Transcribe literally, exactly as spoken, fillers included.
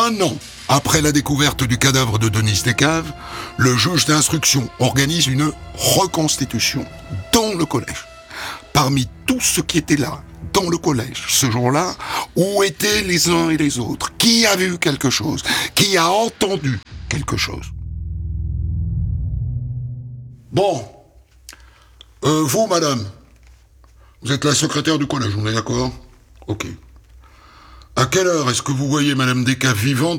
Un an après la découverte du cadavre de Denise Descaves, le juge d'instruction organise une reconstitution dans le collège. Parmi tous ceux qui étaient là, dans le collège, ce jour-là, où étaient les uns et les autres? Qui a vu quelque chose? Qui a entendu quelque chose? Bon. Euh, vous, madame, vous êtes la secrétaire du collège, on est d'accord? Ok. À quelle heure est-ce que vous voyez madame Descaves vivante